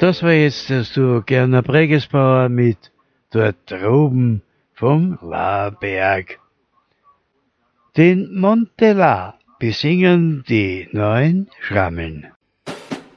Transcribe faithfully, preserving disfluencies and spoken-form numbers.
Das war jetzt das du Gerner Bregesbauer mit Dort droben vom Laberg. Den Monte La besingen die neuen Schrammeln.